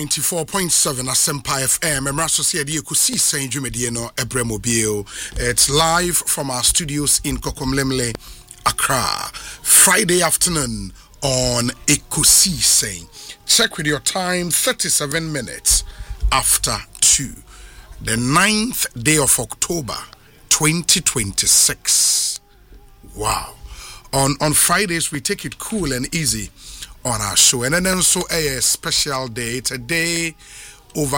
94.7 Asempa FM. It's live from our studios in Kokomlemle, Accra. Friday afternoon on Ekusi Sein. Check with your time, 37 minutes after 2. The 9th day of October, 2026. Wow. On Fridays, we take it cool and easy on our show, and then also a special day. It's a day over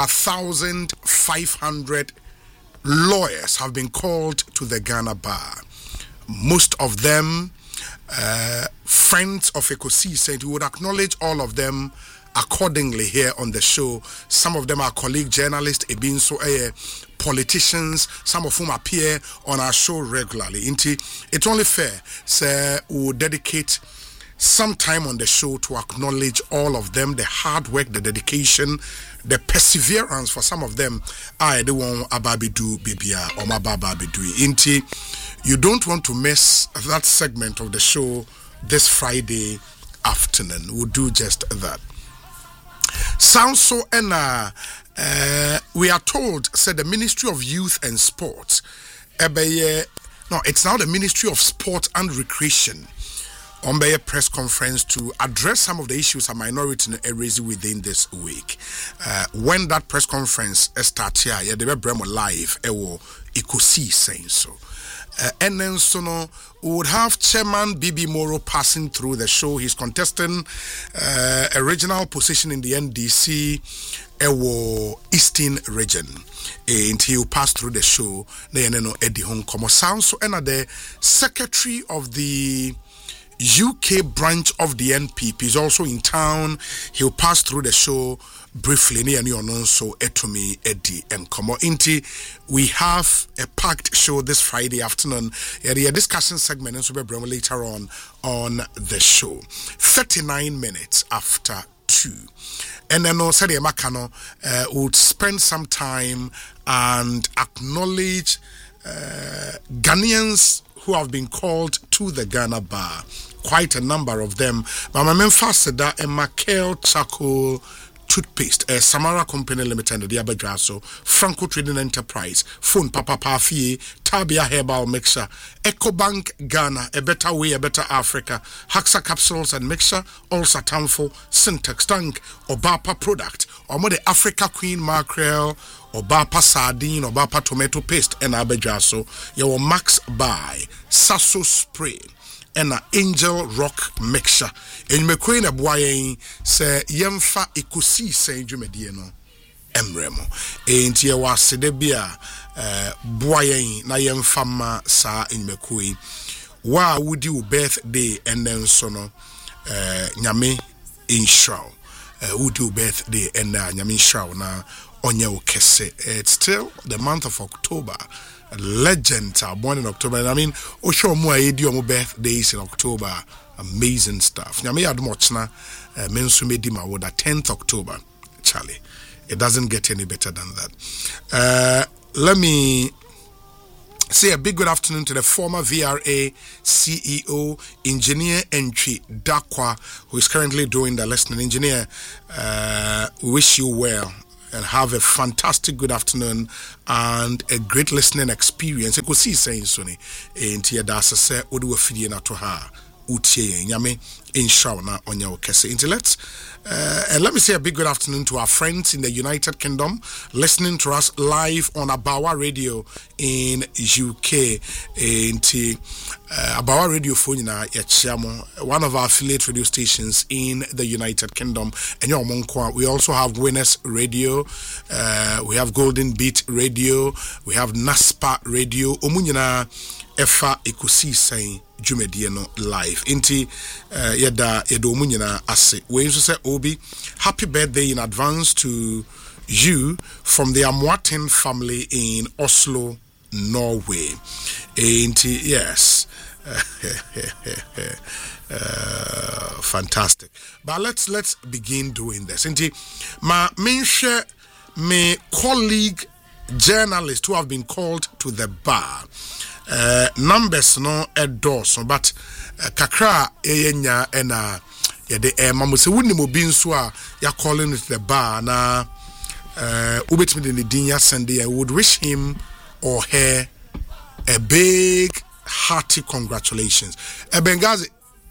1,500 lawyers have been called to the Ghana bar. Most of them friends of Ekusi said we would acknowledge all of them accordingly here on the show. Some of them are colleague journalists, ebinso politicians, some of whom appear on our show regularly. It's only fair, sir, we will dedicate some time on the show to acknowledge all of them, the hard work, the dedication, the perseverance for some of them. I the one ababidu bibia or mabababidu. You don't want to miss that segment of the show this Friday afternoon. We'll do just that. Sounds so we are told, said the Ministry of Youth and Sports. It's now the Ministry of Sport and Recreation on a press conference to address some of the issues a minority raised within this week. When that press conference starts here, they were live. Ekusi saying so. And then we would have Chairman Bibi Moro passing through the show. He's contesting a regional position in the NDC Eastern region. And he will pass through the show. Then Eddie Hong Komo sounds so the Secretary of the UK branch of the NPP is also in town. He'll pass through the show briefly. So Etumi Eddie and Komo Inti. We have a packed show this Friday afternoon. A discussion segment and super later on the show. 39 minutes after 2. And then Sadi Makano would spend some time and acknowledge Ghanaians who have been called to the Ghana bar. Quite a number of them. But my main first said that a Mackel Charcoal Toothpaste, a Samara Company Limited, the Abedraso, Franco Trading Enterprise, Phone Papa Parfie, Tabia Herbal Mixture, EcoBank Ghana, A Better Way, A Better Africa, Haxa Capsules and Mixture, Also Tamfo, Syntax Tank, Obapa Product, the Africa Queen Mackerel, Obapa Sardine, Obapa Tomato Paste, and Abedraso, your Max Buy, Sasso Spray, and an Angel Rock Mixture. And me queen a boy say yemfa Ekusi say jumedieno emremo. And ye was sedebia boy na yemfa ma sa in me queen. Wa would you birthday and then sono nyame in shroud. Would you birthday and nyame shroud na onye ukese. It's still the month of October. Legends are born in October. And I mean, Osho Mua Edio birthdays in October. Amazing stuff. Nyame Admochna Mensumedima would 10th October. Charlie. It doesn't get any better than that. Let me say a big good afternoon to the former VRA CEO, Engineer Entry Dakwa, who is currently doing the listening. Engineer, we wish you well. And have a fantastic good afternoon and a great listening experience. I could see saying Sonny, and Tia Dasa said, what do we feed you to her? Utie, Yame, in Shauna on your case. And let me say a big good afternoon to our friends in the United Kingdom, listening to us live on Abawa Radio in UK. And Abawa Radio phone one of our affiliate radio stations in the United Kingdom. And we also have Winners Radio, we have Golden Beat Radio, we have Naspa Radio, Omunyana Efa Ekusi saying Jumediano live. Inti yeda omunyina ase. We say Obi, happy birthday in advance to you from the Amwaten family in Oslo, Norway. Inti yes. Fantastic. But let's begin doing this. Inti ma mention me colleague journalists who have been called to the bar. Numbers no endorse, but kakra eyenya ena the mamo se wuni mo bi nso a ya calling it the bar na ubetimi de din ya send. I would wish him or her a big hearty congratulations. Bengazi.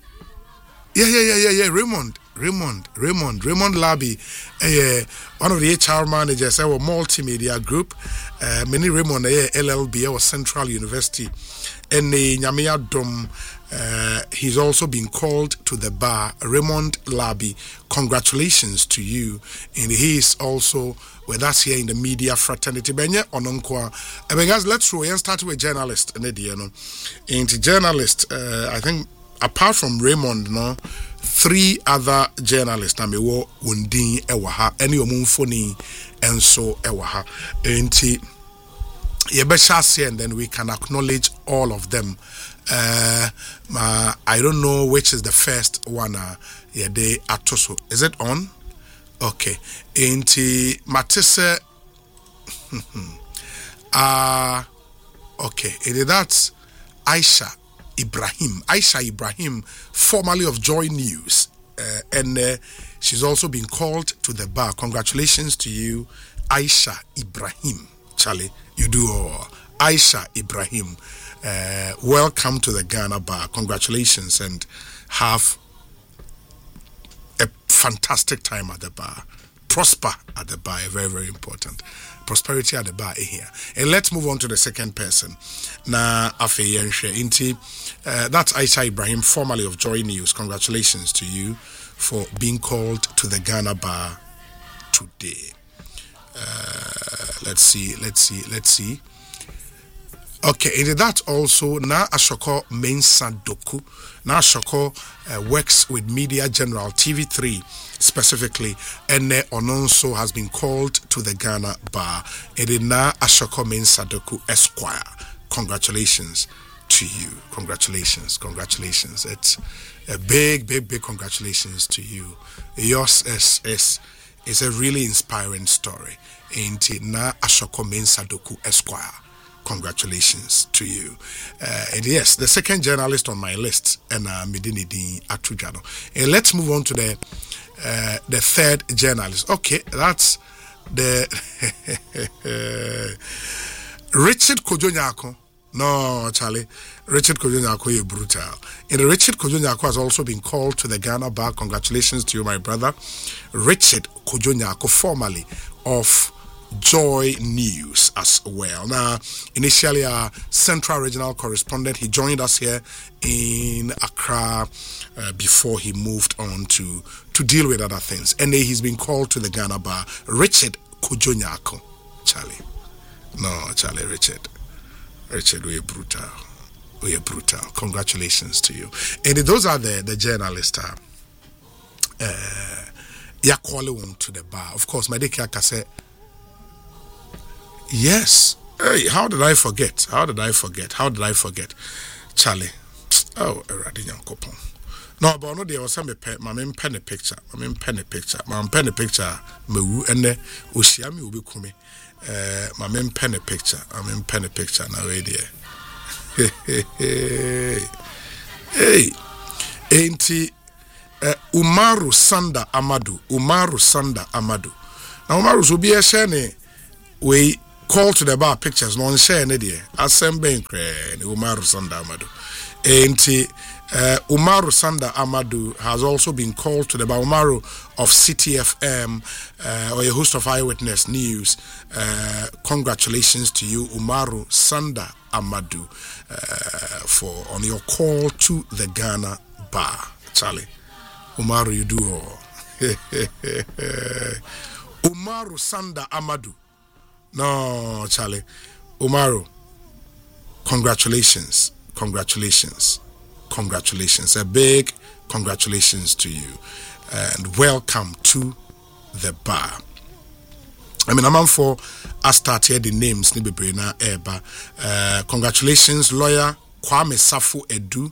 Yeah. Raymond Labi, one of the HR managers at our multimedia group. Many Raymond, LLB, or Central University, and Nyamia Dom. He's also been called to the bar. Raymond Labi, congratulations to you. And he is also with us here in the media fraternity. Benye Ononkwa. Guys, let's roll and start with journalist. And journalist, I think apart from Raymond, no, 3 other journalists na mewo undin ewaha any omunfoni enso ewaha enti yebesha and then we can acknowledge all of them. I don't know which is the first one. Yede atoso, is it on? Okay, enti matise okay, that's Aisha Ibrahim, formerly of Joy News, and she's also been called to the bar. Congratulations to you, Aisha Ibrahim. Charlie, you do all. Aisha Ibrahim, welcome to the Ghana bar. Congratulations and have a fantastic time at the bar. Prosper at the bar, very, very important. Prosperity at the bar here. And let's move on to the second person. Na Afeyenche Inti. That's Aisha Ibrahim, formerly of Joy News. Congratulations to you for being called to the Ghana bar today. Let's see. Okay, and that also Na Ashoko Mensa Doku. Na Ashoko works with Media General TV3 specifically, and Ononso has been called to the Ghana bar. And Na Ashoko Mensa Doku Esquire. Congratulations to you. Congratulations. It's a big congratulations to you. Yours is a really inspiring story. Ain't Na Ashoko Mensa Doku Esquire. Congratulations to you. And yes, the second journalist on my list, and Medinidi Atujano. And let's move on to the third journalist. Okay, that's the Richard Kojonyako. No, Charlie. Richard Kojonyako is brutal. And Richard Kojonyako has also been called to the Ghana bar. Congratulations to you, my brother. Richard Kojonyako, formerly of Joy News as well. Now, initially a Central Regional Correspondent, he joined us here in Accra before he moved on to deal with other things. And he's been called to the Ghana bar. Richard Kojonyako. Charlie. No, Charlie, Richard, we are brutal. Congratulations to you. And those are the journalists. Calling to the bar. Of course, my dear said, yes. Hey, how did I forget? Charlie. Oh, Radinyan Kopon. No, but no, there was some pen a picture. Pen a picture. Me and Ushiami will be coming. My men pen a picture. Now, hey, ain't he? Umaru Sanda Amadu. Now, Umaru will be a shane. We call to the bar pictures. No one share any day. Assemble Umaru Sanda Amadu. Ain't he? Umaru Sanda Amadu has also been called to the bar. Umaru of CTFM, or a host of Eyewitness News. Congratulations to you, Umaru Sanda Amadu, for on your call to the Ghana bar. Charlie, Umaru, you do all. Umaru Sanda Amadu. No, Charlie. Umaru, congratulations. A big congratulations to you. And welcome to the bar. I'm for us start here the names Nibibrina Eba. Congratulations, lawyer Kwame Safu Edu.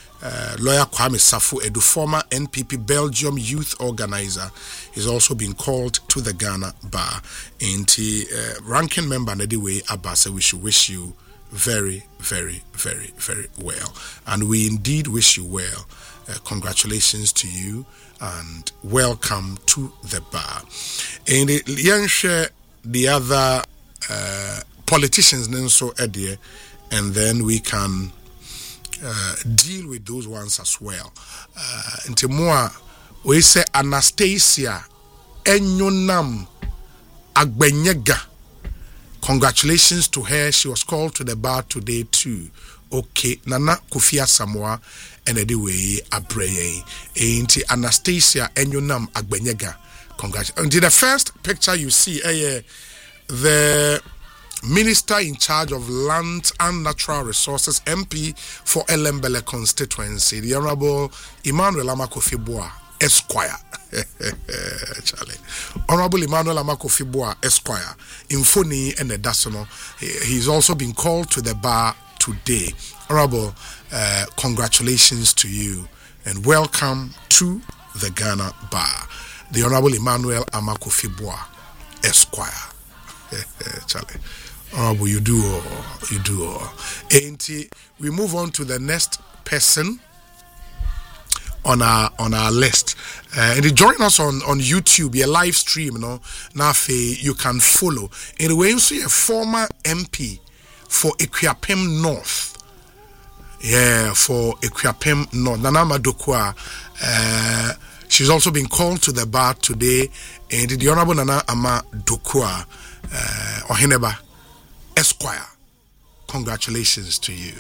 Former NPP Belgium youth organizer, is also being called to the Ghana bar. And ranking member Nediwe Abasa, we should wish you very, very, very, very well. And we indeed wish you well. Congratulations to you and welcome to the bar. And the other politicians and then we can deal with those ones as well. More, we say Anastasia Enyonam Agbenyega. Congratulations to her. She was called to the bar today too. Okay, Nana Kufia Samoa and anyway Abreye. Ain't Anastasia Enyonam Agbenyega. Congratulations. The first picture you see, the Minister in charge of Land and Natural Resources, MP for Elembele constituency, the Honorable Emmanuel Amakofi-Boa, Esquire. Charlie. Honorable Emmanuel Amakofi-Boa, Esquire. Infoni and Edasono. He's also been called to the bar today. Honorable, congratulations to you and welcome to the Ghana Bar. The Honorable Emmanuel Amakofi-Boa, Esquire. Charlie. Honorable, you do all. And we move on to the next person on our list. And join us on YouTube, a live stream, now you can follow. Anyway, you see a former MP for Akuapem North. Yeah, for Akuapem North. Nana Madokwa. She's also been called to the bar today. And the Honorable Nana Ama Dokwa Oheneba Esquire. Congratulations to you.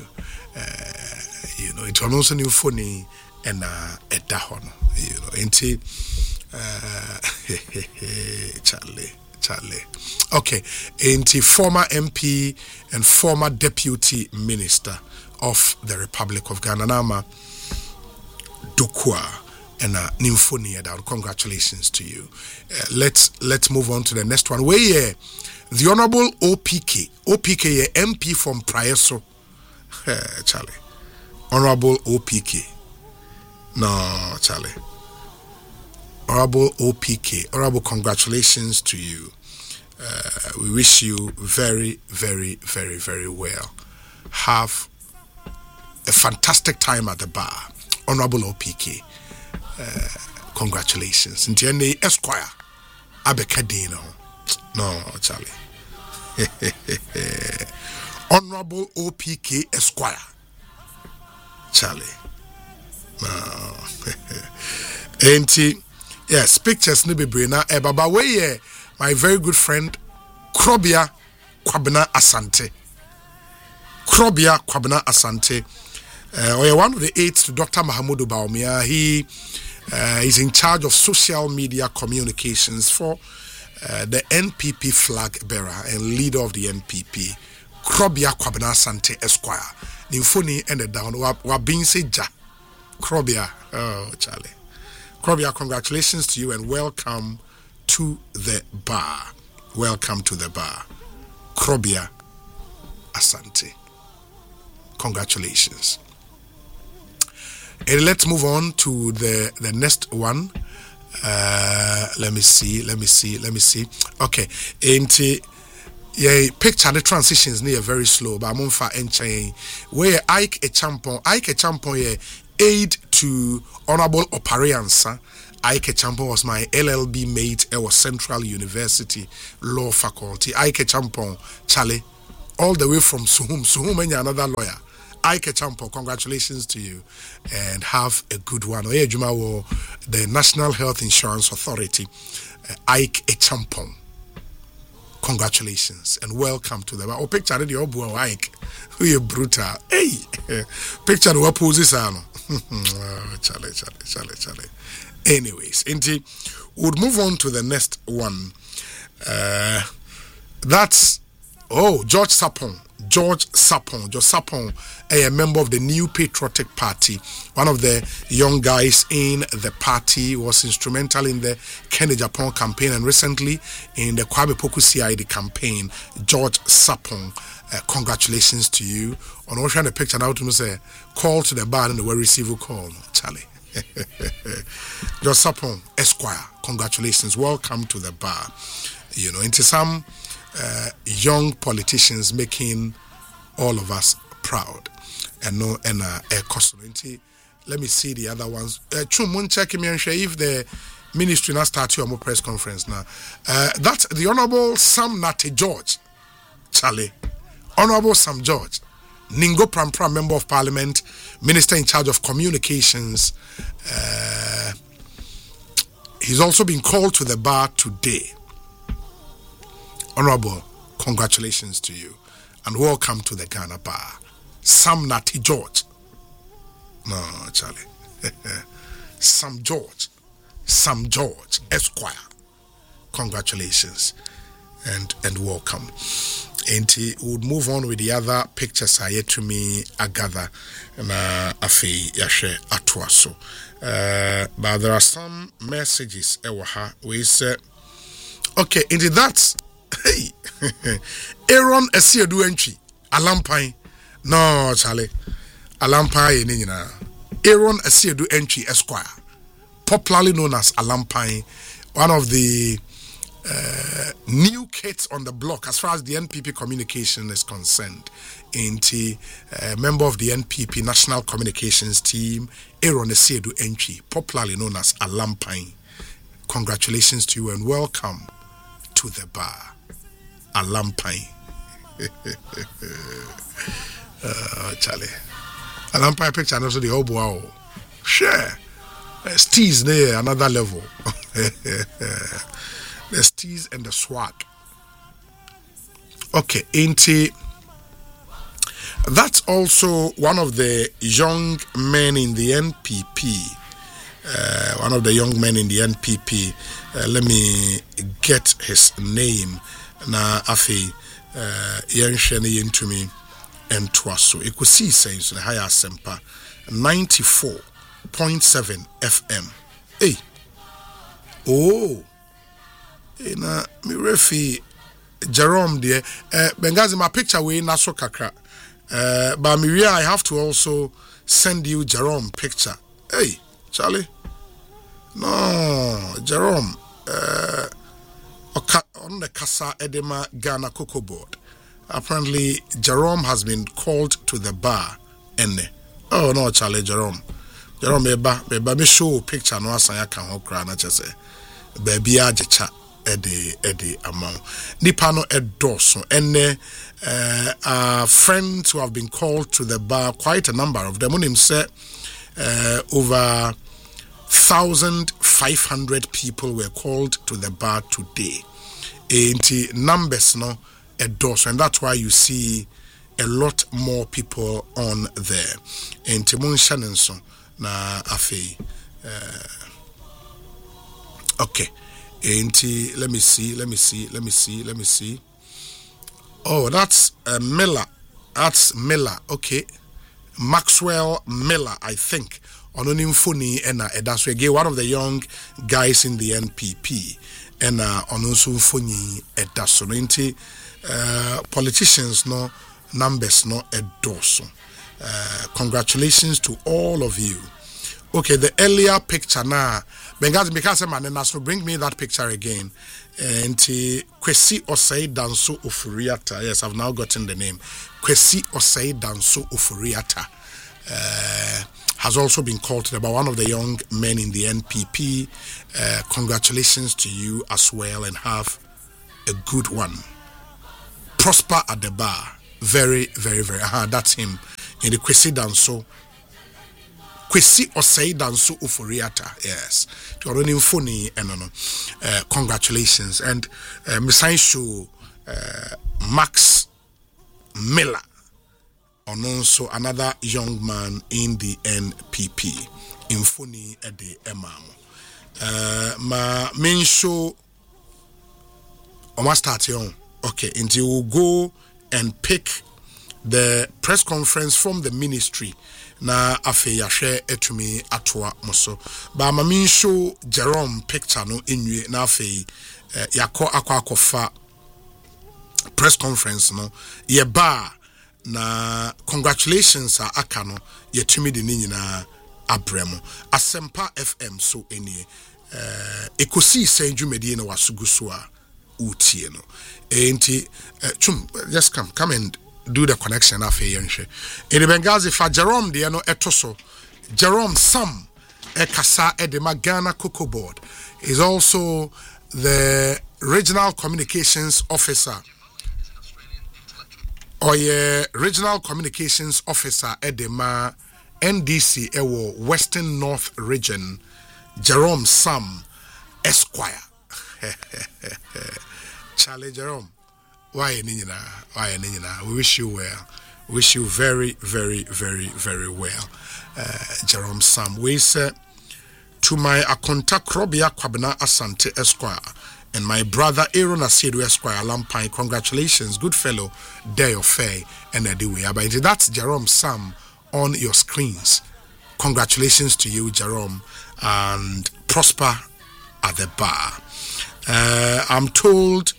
It was also new funny and a dahon. Charlie. Okay, former MP and former Deputy Minister of the Republic of Ghana, Nama Dokwa and Nymphony. Congratulations to you. Let's move on to the next one. Where the Honorable OPK MP from Praeso. Charlie. Honorable OPK. No, Charlie. Honorable OPK. Honorable, congratulations to you. We wish you very, very, very, very well. Have a fantastic time at the bar. Honorable OPK. Congratulations. Ntiende Esquire. Abekadino. No, Charlie. Honorable OPK Esquire. Charlie. No. Yes, pictures ni bebrena. Baba we my very good friend Krobia Kwabena Asante. Krobia Kwabena Asante. One of the aides to Dr. Mahamudu Bawumia. He is in charge of social media communications for the NPP flag bearer and leader of the NPP, Krobia Kwabena Asante Esquire. Nymphony ended down. Wabinse Ja. Krobia. Oh, Charlie. Krobia, congratulations to you and welcome to the bar. Welcome to the bar. Krobia Asante. Congratulations. And let's move on to the next one. Let me see. Okay. Picture the transitions near very slow, but I'm on for entering where Ike Echampon aid to Honorable Opariansa. Ike Echampon was my LLB mate at Central University Law Faculty. Ike Echampon, Charlie, all the way from Suhum and another lawyer. Ike Echampon, congratulations to you and have a good one. The National Health Insurance Authority, Ike Echampon. Congratulations and welcome to the bar. Picture the Obu Ike. Who you brutal. Hey, picture the poses. Charlie. Anyways, we'll move on to the next one. That's George Sapon. George Sapon, a member of the New Patriotic Party, one of the young guys in the party, was instrumental in the Kennedy Japan campaign and recently in the Kwabe Poku CID campaign. George Sapon, congratulations to you. On watching the picture now to say, call to the bar and we receive a call, Charlie. George Sapon, Esquire, congratulations. Welcome to the bar. Into some young politicians making all of us proud and no and Let me see the other ones. Chum, check me and share if the ministry now start your press conference now. That's the Honorable Sam Nate George. Charlie. Honorable Sam George. Ningo Prampra, Member of Parliament, Minister in charge of communications. He's also been called to the bar today. Honorable, congratulations to you and welcome to the Ghana Bar. Sam Nate George. No, Charlie. Sam George, Esquire. Congratulations and welcome. And he would move on with the other pictures I yet to me agather na afi yashe atwaso. But there are some messages we say okay, into that hey Aaron Esiedu entry Alampai. No, Charlie. Alampai Nina. Aaron Esiedu entry Esquire. Popularly known as Alampai, one of the new kids on the block as far as the NPP communication is concerned. Into member of the NPP National Communications Team, Aaron Esiedu entry, popularly known as Alampai. Congratulations to you and welcome to the bar. Alampai. Charlie. Alampai picture and also the old wow. Share. Steez there, another level. The steez and the swag. Okay, that's also one of the young men in the NPP. One of the young men in the NPP. Let me get his name. Na afi yensheni into me and twaso. Ikusi says the higher sempa 94.7 FM. Hey. Oh. Na mi refi Jerome there. Bengazi my picture we na so kakra. But Miria, I have to also send you Jerome picture. Hey, Charlie. No, Jerome. On the Casa Edema Ghana Cocoa Board. Apparently, Jerome has been called to the bar. Oh no, Charlie, Jerome. Jerome, beba me show picture no asanya kan ho kra na chese. Baby ajecha ede amount. Nipa no edoso. Friends who have been called to the bar, quite a number of them. On him said over 1,500 people were called to the bar today. Numbers no edoso, and that's why you see a lot more people on there. Mun Shannon na afi. Okay. Let me see. Oh, that's Miller. That's Miller. Okay. Maxwell Miller, I think. Ononimfoni ena edaswege, one of the young guys in the NPP. Ena ononimfoni edaso. Politicians no numbers no edoso. Congratulations to all of you. Okay, the earlier picture now. Bengazi Mikase Manena, so bring me that picture again. And Kwesi Osei Danso Ofuriata. Yes, I've now gotten the name. Kwesi Osei Danso Ofuriata has also been called to one of the young men in the NPP. Congratulations to you as well and have a good one. Prosper at the bar. Very, very, very. That's him. In the Kwesi Danso. Kwesi Osei Danso Ofuriata. Yes. Congratulations. And Messiah show Max Miller. And also another young man in the NPP. Infoni Ede Emamo. Ma main show almost start on. Okay, and you will go and pick the press conference from the ministry. Na afe ya share etumi atwa moso ba mami show Jerome picture no enwie na afe yakọ akwa press conference no ye ba na congratulations aka no yetumi de ni nyina abremo Asempa FM so enie ekosi senjumedie na wasuguso a utie no enti chum just come and do the connection after yenhwe in Bengazi for Jerome de no etoso Jerome Sam Ekasa Edema Ghana Cocoa Board is also the Regional Communications Officer. Regional Communications Officer Edema NDC Ewo Western North Region, Jerome Sam Esquire. Charlie Jerome, why Nina? We wish you well. Wish you very, very, very, very well. Jerome Sam. We say to my Akonta Krobia Kwabena Asante Esquire and my brother Aaron Asedu Esquire Lampine, congratulations, good fellow, day of fair and Ediwe. But that's Jerome Sam on your screens. Congratulations to you, Jerome, and prosper at the bar. I'm told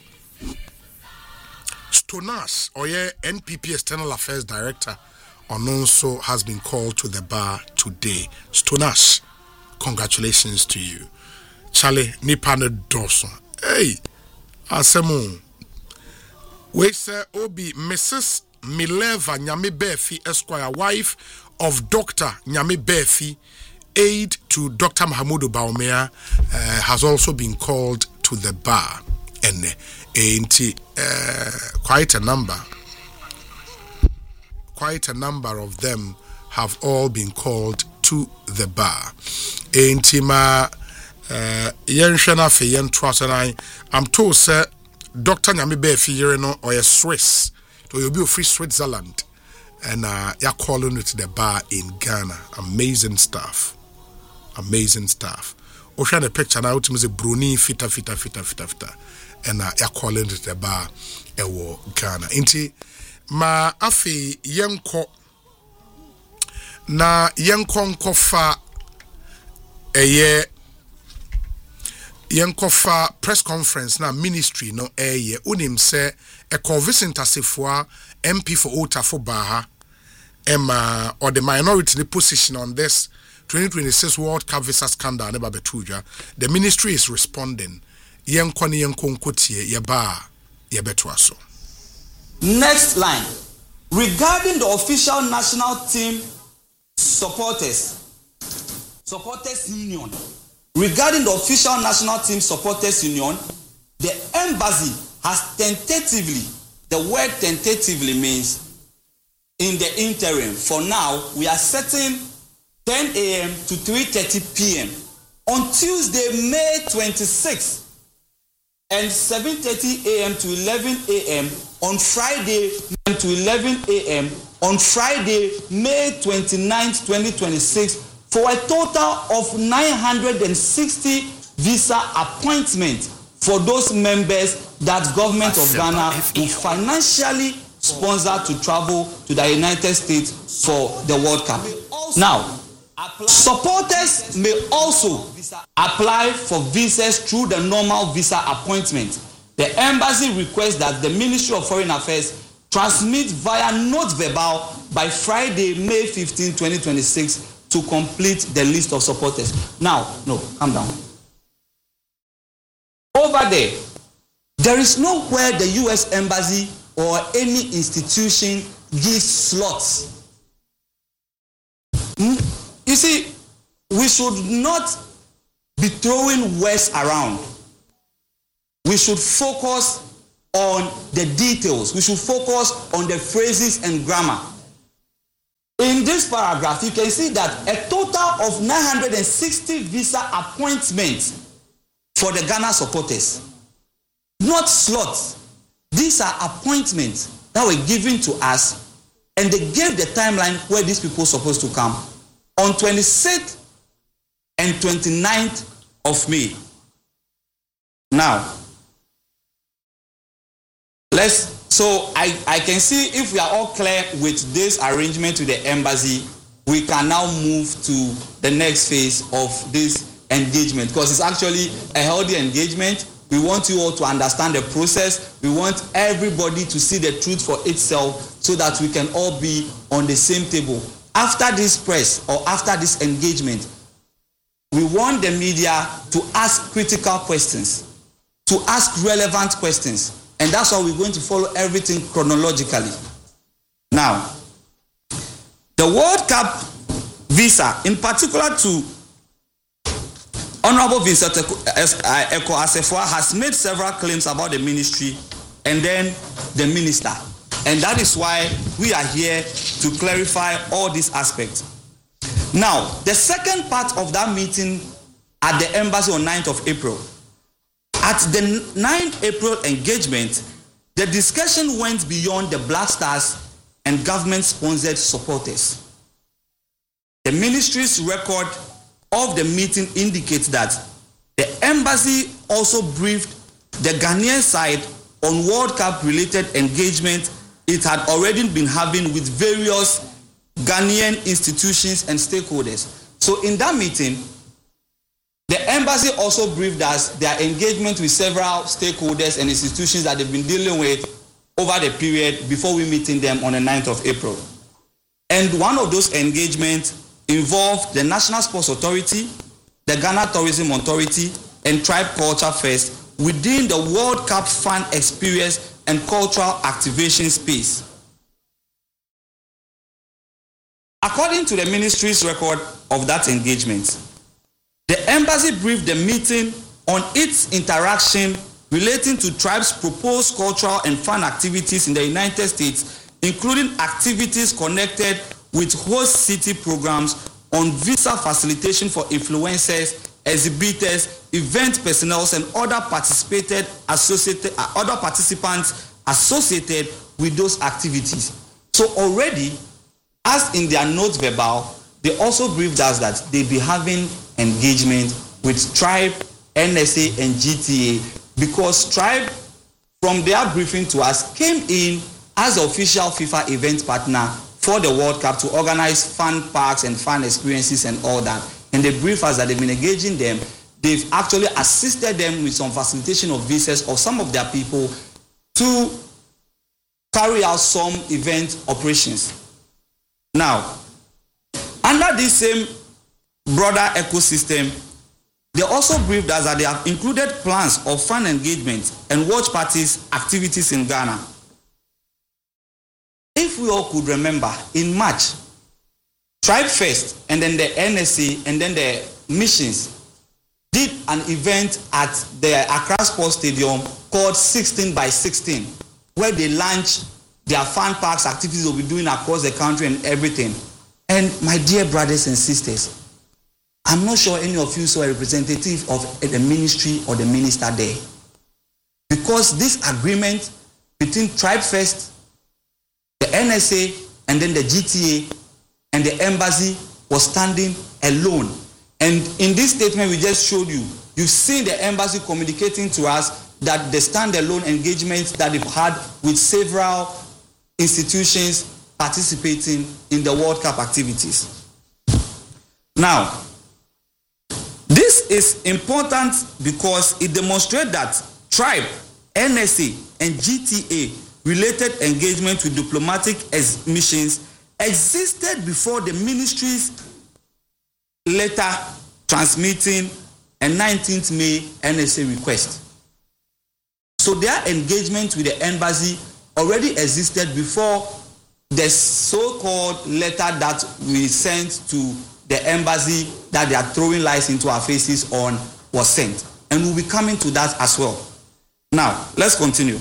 Stonas, NPP External Affairs Director, Ononso has been called to the bar today. Stonas, congratulations to you. Charlie Nipane Dawson. Hey, Asemu. We say Obi Mrs. Mileva Nyame Befi Esquire, wife of Dr. Nyame Befi, aide to Dr. Mahamudu Baumea, has also been called to the bar. And quite a number of them have all been called to the bar. I'm told, sir, Dr. Nyame Befi Yereno or a Swiss, to you'll be free Switzerland, and you're calling it to the bar in Ghana. Amazing stuff. Ocean a picture now to me Bruni fita. And you're calling it the bar ewo Ghana. Inti ma afi yenko na yenko nkofa yenkofa press conference na ministry no unim se visit asifua MP for Otafo Baha Emma or the minority the position on this 2026 World Cup visa scandal neba betuja. The ministry is responding. Next line. Regarding the official national team supporters union. Regarding the official national team supporters union, the embassy has tentatively, the word tentatively means in the interim. For now, we are setting 10 a.m. to 3:30 p.m. on Tuesday, May 26th. And 7:30 a.m. to 11 a.m. on Friday to 11 a.m. on Friday, May 29th, 2026, for a total of 960 visa appointments for those members that government of Ghana will financially sponsor to travel to the United States for the World Cup. Now, supporters may also apply for visas through the normal visa appointment. The embassy requests that the Ministry of Foreign Affairs transmit via note verbal by Friday, May 15, 2026 to complete the list of supporters. Now, no, calm down. Over there is nowhere the U.S. embassy or any institution gives slots. You see, we should not be throwing words around. We should focus on the details. We should focus on the phrases and grammar. In this paragraph, you can see that a total of 960 visa appointments for the Ghana supporters. Not slots. These are appointments that were given to us, and they gave the timeline where these people are supposed to come. On 26th and 29th of May. Now, I can see if we are all clear with this arrangement to the embassy, we can now move to the next phase of this engagement, because it's actually a healthy engagement. We want you all to understand the process. We want everybody to see the truth for itself so that we can all be on the same table. After this press or after this engagement, we want the media to ask critical questions, to ask relevant questions. And that's why we're going to follow everything chronologically. Now, the World Cup visa, in particular to Honorable Vincent Eko Asefua, has made several claims about the ministry and then the minister. And that is why we are here to clarify all these aspects. Now, the second part of that meeting at the embassy on 9th of April. At the 9th April engagement, the discussion went beyond the Black Stars and government-sponsored supporters. The ministry's record of the meeting indicates that the embassy also briefed the Ghanaian side on World Cup-related engagement it had already been having with various Ghanaian institutions and stakeholders. So in that meeting, the embassy also briefed us their engagement with several stakeholders and institutions that they've been dealing with over the period before we meeting them on the 9th of April. And one of those engagements involved the National Sports Authority, the Ghana Tourism Authority, and Tribe Culture Fest within the World Cup fan experience and cultural activation space. According to the ministry's record of that engagement, the embassy briefed the meeting on its interaction relating to tribes' proposed cultural and fan activities in the United States, including activities connected with host city programs on visa facilitation for influencers, exhibitors, event personnel, and other participants associated with those activities. So already, as in their note verbal, they also briefed us that they'll be having engagement with Tribe, NSA, and GTA, because Tribe, from their briefing to us, came in as the official FIFA event partner for the World Cup to organize fan parks and fan experiences and all that. And they briefed us that they've been engaging them. They've actually assisted them with some facilitation of visas of some of their people to carry out some event operations. Now, under this same broader ecosystem, they also briefed us that they have included plans of fan engagement and watch parties activities in Ghana. If we all could remember, in March, Tribe Fest and then the NSC and then the missions did an event at the Accra Sports Stadium called 16 by 16, where they launched their fan parks activities they'll be doing across the country and everything. And my dear brothers and sisters, I'm not sure any of you saw a representative of the ministry or the minister there. Because this agreement between Tribe Fest, the NSA, and then the GTA, and the embassy was standing alone. And in this statement we just showed you, you've seen the embassy communicating to us that the standalone engagements that they've had with several institutions participating in the World Cup activities. Now, this is important because it demonstrates that Tribe, NSA, and GTA related engagement with diplomatic missions existed before the ministry's letter transmitting a 19th May NSA request. So their engagement with the embassy already existed before the so-called letter that we sent to the embassy that they are throwing lies into our faces on was sent. And we'll be coming to that as well. Now, let's continue.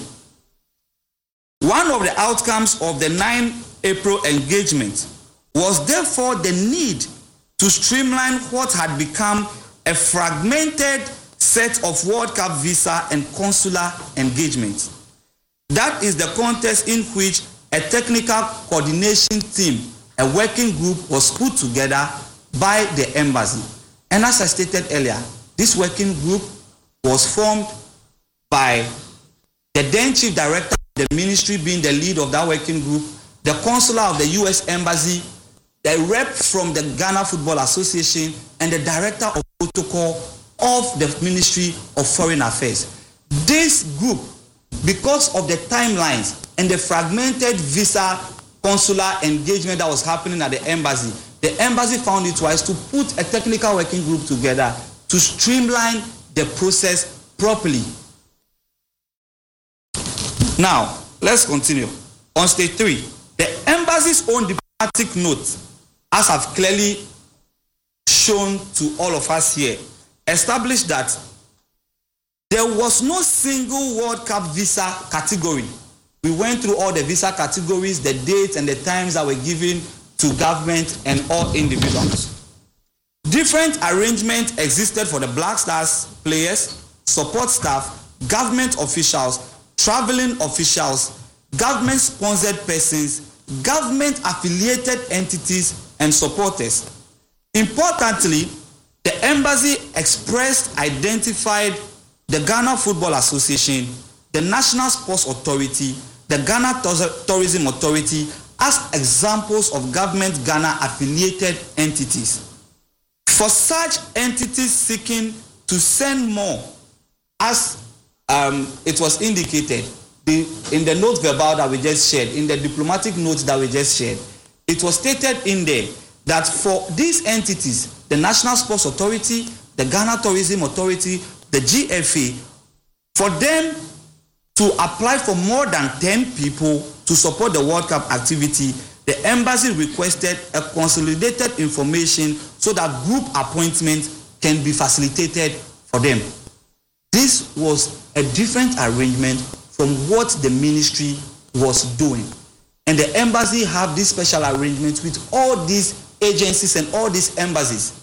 One of the outcomes of the 9 April engagement was therefore the need to streamline what had become a fragmented set of World Cup visa and consular engagements. That is the context in which a technical coordination team, a working group, was put together by the embassy. And as I stated earlier, this working group was formed by the then chief director of the ministry being the lead of that working group, the consular of the U.S. Embassy, the rep from the Ghana Football Association, and the director of protocol of the Ministry of Foreign Affairs. This group, because of the timelines and the fragmented visa consular engagement that was happening at the embassy found it wise to put a technical working group together to streamline the process properly. Now, let's continue. On stage 3, the embassy's own diplomatic note, as I've clearly shown to all of us here established that there was no single World Cup visa category. We went through all the visa categories, the dates and the times that were given to government and all individuals. Different arrangements existed for the Black Stars players, support staff, government officials, traveling officials, government-sponsored persons, government-affiliated entities, and supporters. Importantly, the embassy identified the Ghana Football Association, the National Sports Authority, the Ghana Tourism Authority as examples of government Ghana affiliated entities. For such entities seeking to send more, as it was indicated in the note verbal that we just shared, in the diplomatic notes that we just shared, it was stated in there that for these entities, the National Sports Authority, the Ghana Tourism Authority, the GFA, for them to apply for more than 10 people to support the World Cup activity, the embassy requested a consolidated information so that group appointment can be facilitated for them. This was a different arrangement from what the ministry was doing. And the embassy have this special arrangement with all these agencies and all these embassies.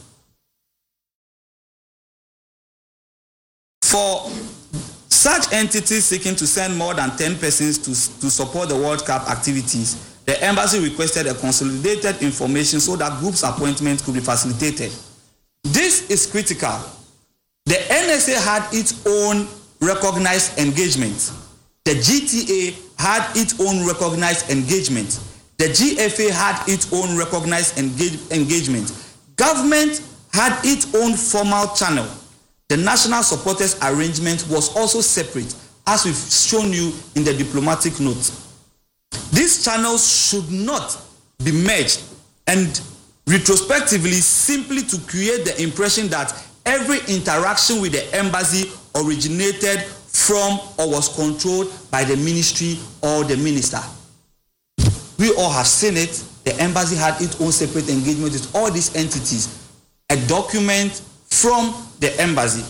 For such entities seeking to send more than 10 persons to support the World Cup activities, the embassy requested a consolidated information so that groups appointment could be facilitated. This is critical. The NSA had its own recognized engagement. The GTA had its own recognized engagement. The GFA had its own recognized engagement. Government had its own formal channel. The national supporters arrangement was also separate, as we've shown you in the diplomatic note. These channels should not be merged and retrospectively simply to create the impression that every interaction with the embassy originated from or was controlled by the ministry or the minister. We all have seen it. The embassy had its own separate engagement with all these entities. A document from the embassy.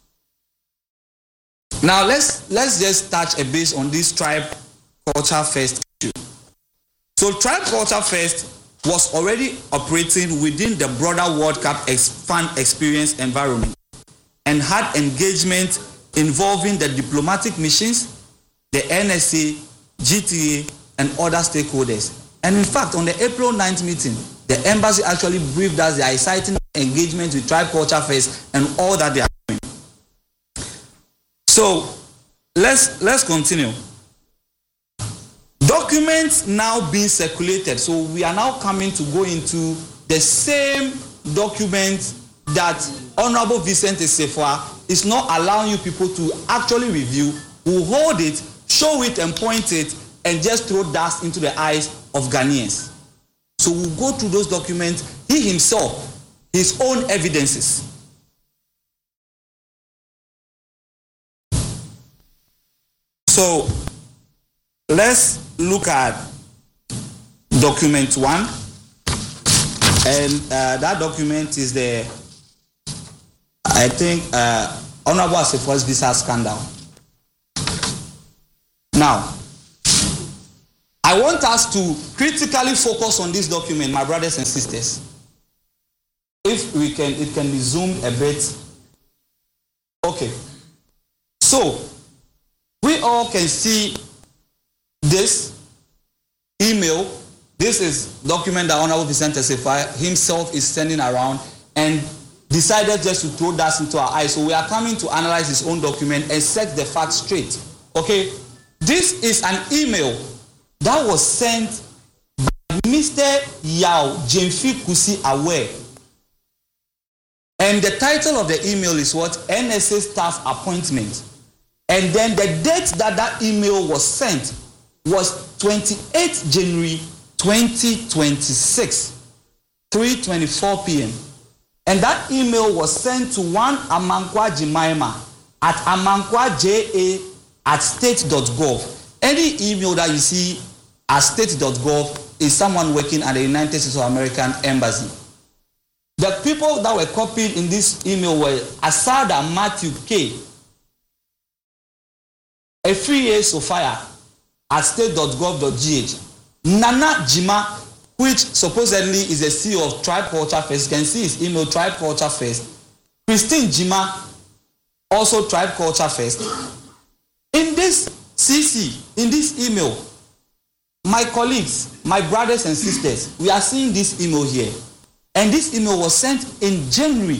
Now let's just touch a base on this Tribe Culture Fest issue. So Tribe Culture Fest was already operating within the broader World Cup fan experience environment and had engagement involving the diplomatic missions, the NSA, GTA, and other stakeholders. And in fact, on the April 9th meeting, the embassy actually briefed us their exciting engagement with Tribe Culture Fest and all that they are doing. So let's continue. Documents now being circulated. So we are now coming to go into the same document that Honorable Vincent Esefwa is not allowing you people to actually review. We'll hold it, show it and point it and just throw dust into the eyes of Ghanaians. So we'll go through those documents, he himself, his own evidences. So let's look at document 1. And that document is the, I think, Honorable Asefwa's visa scandal. Now, I want us to critically focus on this document, my brothers and sisters. If we can, it can be zoomed a bit. Okay. So, we all can see this email. This is document that Honorable Vincent Esefwa himself is sending around and decided just to throw that into our eyes. So we are coming to analyze his own document and set the facts straight. Okay? This is an email that was sent by Mr. Yao Jemfi Kusi Aware. And the title of the email is what? NSA staff appointment. And then the date that that email was sent was 28 January 2026, 3:24 p.m. And that email was sent to one Amankwa Jimaima at amankwaja@state.gov. Any email that you see at state.gov is someone working at the United States of American Embassy. The people that were copied in this email were Asada Matthew K, Efriye Sophia at state.gov.gh, Nana Jima, which supposedly is the CEO of Tribe Culture First. You can see his email, Tribe Culture First. Christine Jima, also Tribe Culture First. In this CC, in this email, my colleagues, my brothers and sisters, we are seeing this email here. And this email was sent in January.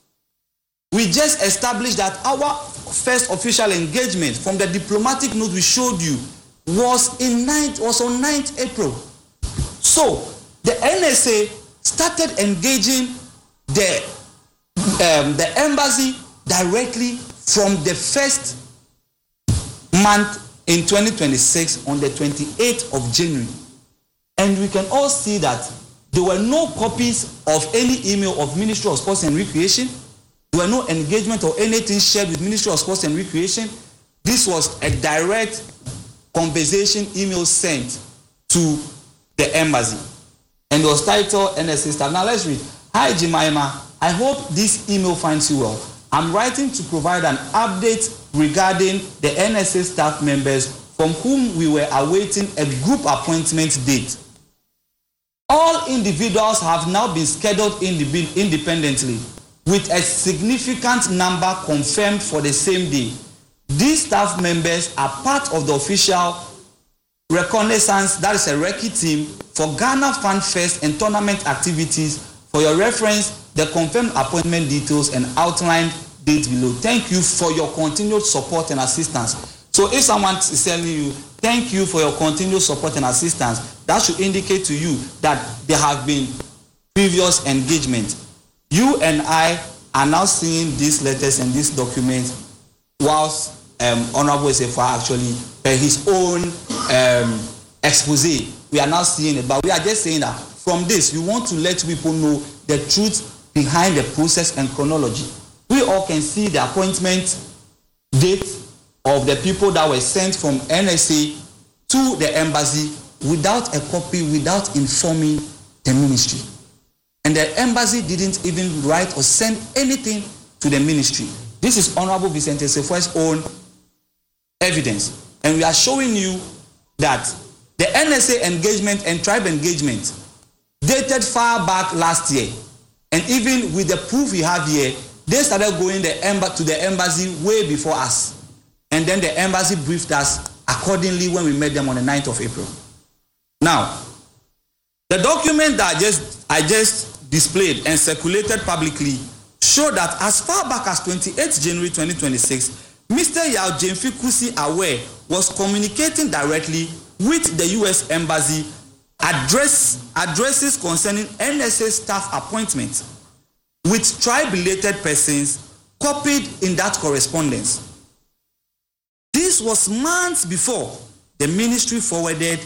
We just established that our first official engagement from the diplomatic note we showed you was on 9th April. So the NSA started engaging the embassy directly from the first month in 2026 on the 28th of January. And we can all see that there were no copies of any email of Ministry of Sports and Recreation. There were no engagement or anything shared with Ministry of Sports and Recreation. This was a direct conversation email sent to the embassy. And it was titled NSA staff. Now let's read. Hi Jemima, I hope this email finds you well. I'm writing to provide an update regarding the NSA staff members from whom we were awaiting a group appointment date. All individuals have now been scheduled independently, with a significant number confirmed for the same day. These staff members are part of the official reconnaissance, that is a recce team, for Ghana Fan Fest and tournament activities. For your reference, the confirmed appointment details and outlined dates below. Thank you for your continued support and assistance. So if someone is telling you, thank you for your continued support and assistance, that should indicate to you that there have been previous engagement. You and I are now seeing these letters and these documents whilst Honorable Esefwa actually his own expose. We are now seeing it, but we are just saying that from this, we want to let people know the truth behind the process and chronology. We all can see the appointment date of the people that were sent from NSA to the embassy without a copy, without informing the ministry. And the embassy didn't even write or send anything to the ministry. This is Honorable Vicente Esefwa's own evidence. And we are showing you that the NSA engagement and tribe engagement dated far back last year. And even with the proof we have here, they started going to the embassy way before us. And then the embassy briefed us accordingly when we met them on the 9th of April. Now, the document that I just displayed and circulated publicly show that as far back as 28th January 2026, Mr. Yao Jemfi Kusi Awe was communicating directly with the U.S. Embassy addresses concerning NSA staff appointments with tribe-related persons copied in that correspondence. This was months before the ministry forwarded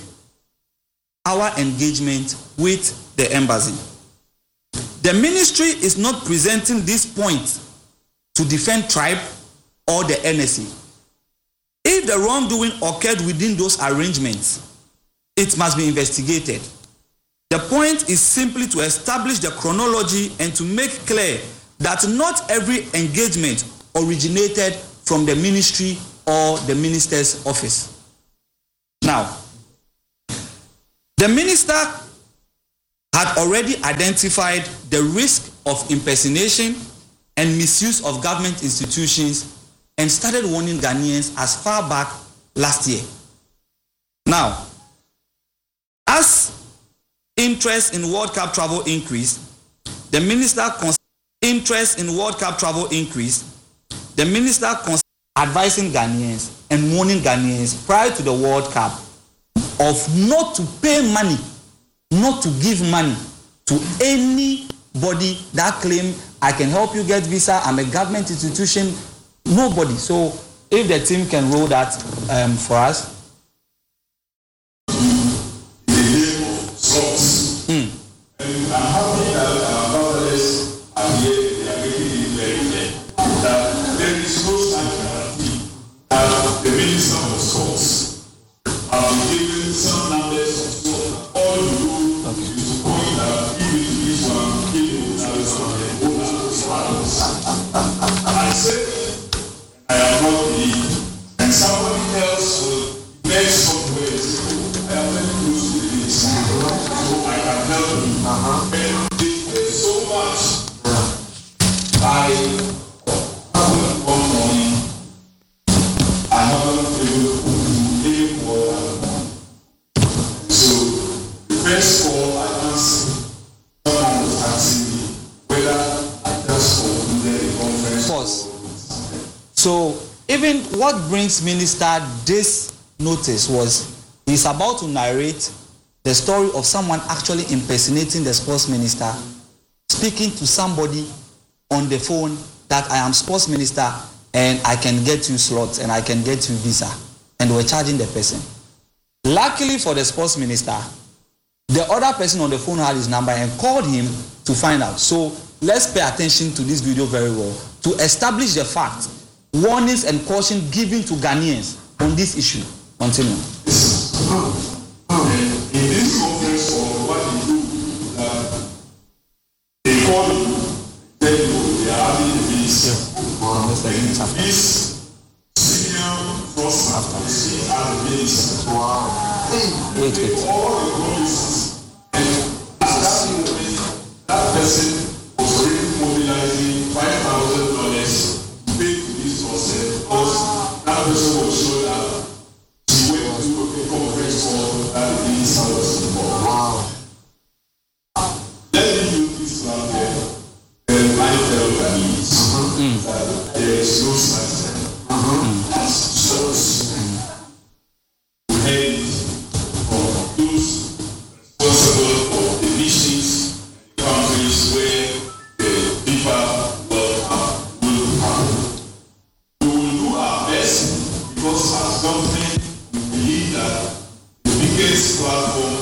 our engagement with the embassy. The ministry is not presenting this point to defend tribe or the NSA. If the wrongdoing occurred within those arrangements, it must be investigated. The point is simply to establish the chronology and to make clear that not every engagement originated from the ministry or the minister's office. Now, the minister had already identified the risk of impersonation and misuse of government institutions and started warning Ghanaians as far back last year. Now, as interest in World Cup travel increased, the minister advising Ghanaians and warning Ghanaians prior to the World Cup of not to pay money, not to give money to anybody that claim I can help you get visa, I'm a government institution, nobody. So if the team can roll that for us. And I'm happy that our brothers are here, they are making it very clear that there is no such guarantee that the minister of sports have been given some numbers of sports. All you do is to point out, even if this one, I haven't been able to do any more than. So the first call I answered, someone was asking me whether I just concluded the conference. Pause. So even what brings Minister this notice was he's about to narrate the story of someone actually impersonating the sports minister, speaking to somebody on the phone that I am sports minister and I can get you slots and I can get you visa, and we're charging the person. Luckily for the sports minister, the other person on the phone had his number and called him to find out. So let's pay attention to this video very well to establish the fact, warnings and caution given to Ghanaians on this issue. Continue. In this conference call, what they do, they call you, tell you they are having a meeting. This senior after the seat at the meeting. Wait. All the promises, and that person was already mobilizing $5,000 to pay to this person because that person was sure that she went to a conference call that the minister was involved. Wow. Let me use this one there. And I tell Ghanaians that there is no such thing. So, and from those responsible for the nations and countries where the people will happen. We will do our best because as government we believe that the biggest platform